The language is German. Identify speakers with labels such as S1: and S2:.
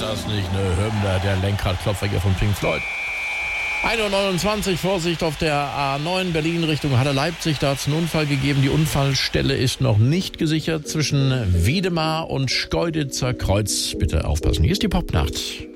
S1: das nicht eine Hymne, der Lenkradklopfer hier von Pink Floyd? 1:29 Uhr, Vorsicht auf der A9 Berlin Richtung Halle-Leipzig. Da hat es einen Unfall gegeben. Die Unfallstelle ist noch nicht gesichert zwischen Wiedemar und Schkeuditzer Kreuz. Bitte aufpassen. Hier ist die Popnacht.